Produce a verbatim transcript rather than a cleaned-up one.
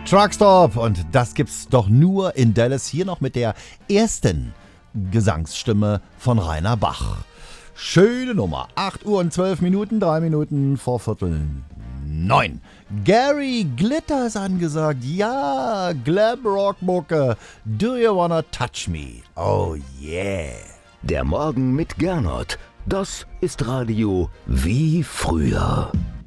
Truckstop und das gibt's doch nur in Dallas, hier noch mit der ersten Gesangsstimme von Rainer Bach. Schöne Nummer, acht Uhr und zwölf Minuten, drei Minuten vor Viertel neun. Gary Glitter ist angesagt, ja, Glam-Rock-Mucke, Do You Wanna Touch Me, oh yeah. Der Morgen mit Gernot, das ist Radio wie früher.